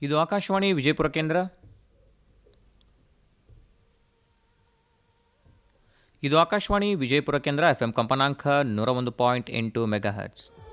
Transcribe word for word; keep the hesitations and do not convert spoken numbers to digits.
ಇದು ಆಕಾಶವಾಣಿ ವಿಜಯಪುರ ಕೇಂದ್ರ. ಇದು ಆಕಾಶವಾಣಿ ವಿಜಯಪುರ ಕೇಂದ್ರ ಎಫ್ ಎಂ ಕಂಪನಾಂಕ ನೂರ ಒಂದು ಪಾಯಿಂಟ್ ಎಂಟು ಮೆಗಾ ಹರ್ಟ್ಸ್.